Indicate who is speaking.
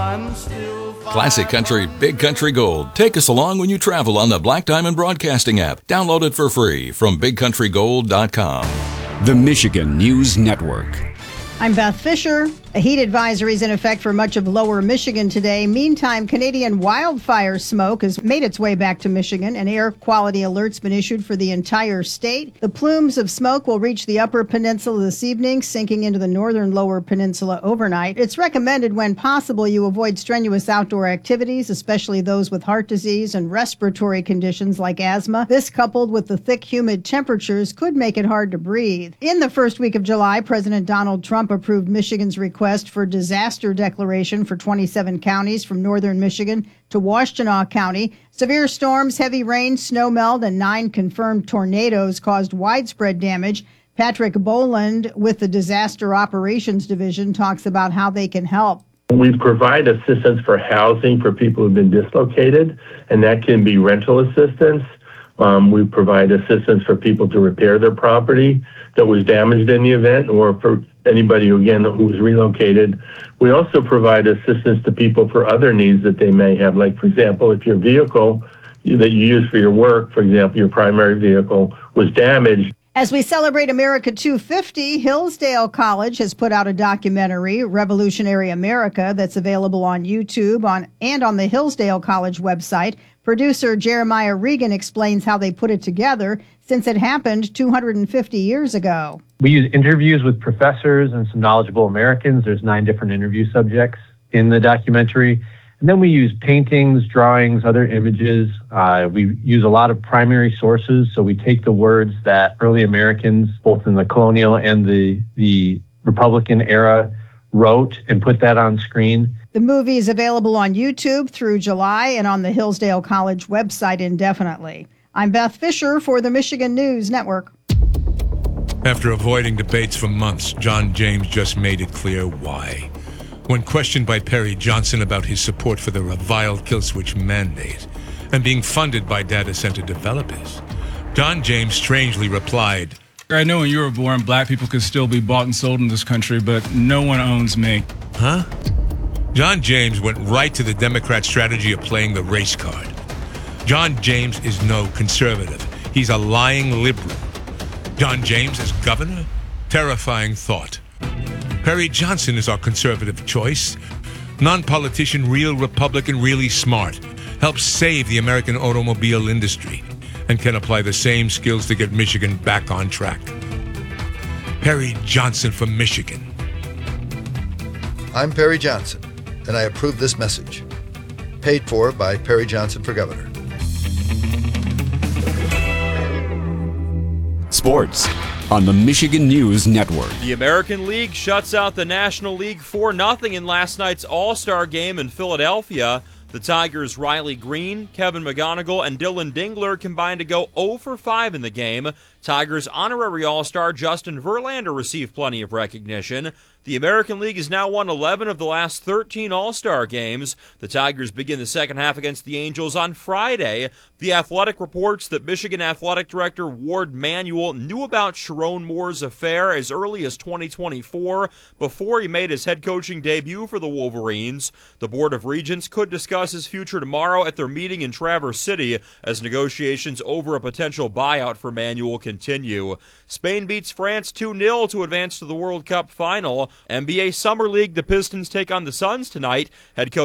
Speaker 1: Classic Country, Big Country Gold. Take us along when you travel on the Black Diamond Broadcasting app. Download it for free from BigCountryGold.com.
Speaker 2: The Michigan News Network.
Speaker 3: I'm Beth Fisher. A heat advisory is in effect for much of lower Michigan today. Meantime, Canadian wildfire smoke has made its way back to Michigan. An air quality alert's been issued for the entire state. The plumes of smoke will reach the upper peninsula this evening, sinking into the northern lower peninsula overnight. It's recommended when possible you avoid strenuous outdoor activities, especially those with heart disease and respiratory conditions like asthma. This, coupled with the thick, humid temperatures, could make it hard to breathe. In the first week of July, President Donald Trump approved Michigan's request for disaster declaration for 27 counties from northern Michigan to Washtenaw County. Severe storms, heavy rain, snowmelt, and 9 confirmed tornadoes caused widespread damage. Patrick Boland with the Disaster Operations Division talks about how they can help.
Speaker 4: We provide assistance for housing for people who've been dislocated, and that can be rental assistance. We provide assistance for people to repair their property that was damaged in the event, or for anybody who was relocated. We also provide assistance to people for other needs that they may have. Like, for example, if your vehicle that you use for your work, for example, your primary vehicle, was damaged.
Speaker 3: As we celebrate America 250, Hillsdale College has put out a documentary, Revolutionary America, that's available on YouTube and on the Hillsdale College website. Producer Jeremiah Regan explains how they put it together since it happened 250 years ago.
Speaker 5: We use interviews with professors and some knowledgeable Americans. There's 9 different interview subjects in the documentary. And then we use paintings, drawings, other images. We use a lot of primary sources. So we take the words that early Americans, both in the colonial and the Republican era, wrote and put that on screen.
Speaker 3: The movie is available on YouTube through July and on the Hillsdale College website indefinitely. I'm Beth Fisher for the Michigan News Network.
Speaker 6: After avoiding debates for months, John James just made it clear why. When questioned by Perry Johnson about his support for the reviled kill switch mandate and being funded by data center developers, John James strangely replied,
Speaker 7: I know when you were born, black people could still be bought and sold in this country, but no one owns me.
Speaker 6: Huh? John James went right to the Democrat strategy of playing the race card. John James is no conservative. He's a lying liberal. John James as governor? Terrifying thought. Perry Johnson is our conservative choice. Non-politician, real Republican, really smart. Helps save the American automobile industry and can apply the same skills to get Michigan back on track. Perry Johnson for Michigan.
Speaker 8: I'm Perry Johnson, and I approve this message. Paid for by Perry Johnson for Governor.
Speaker 2: Sports on the Michigan News Network.
Speaker 9: The American League shuts out the National League 4-0 in last night's All-Star game in Philadelphia. The Tigers' Riley Green, Kevin McGonigal, and Dylan Dingler combined to go 0 for 5 in the game. Tigers' honorary All-Star Justin Verlander received plenty of recognition. The American League has now won 11 of the last 13 All-Star games. The Tigers begin the second half against the Angels on Friday. The Athletic reports that Michigan Athletic Director Ward Manuel knew about Sharon Moore's affair as early as 2024 before he made his head coaching debut for the Wolverines. The Board of Regents could discuss his future tomorrow at their meeting in Traverse City as negotiations over a potential buyout for Manuel continue. Spain beats France 2-0 to advance to the World Cup final. NBA Summer League, the Pistons take on the Suns tonight. Head coach